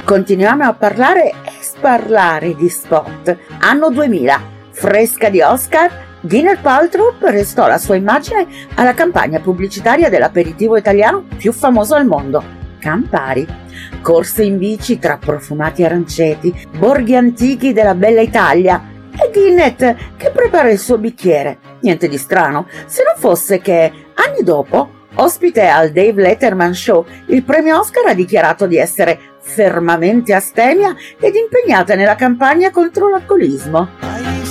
Continuiamo a parlare e sparlare di spot. Anno 2000, fresca di Oscar, Gwyneth Paltrow prestò la sua immagine alla campagna pubblicitaria dell'aperitivo italiano più famoso al mondo, Campari. Corse in bici tra profumati aranceti, borghi antichi della bella Italia, e Gwyneth che prepara il suo bicchiere. Niente di strano, se non fosse che, anni dopo, ospite al Dave Letterman Show, il premio Oscar ha dichiarato di essere fermamente astemia ed impegnata nella campagna contro l'alcolismo.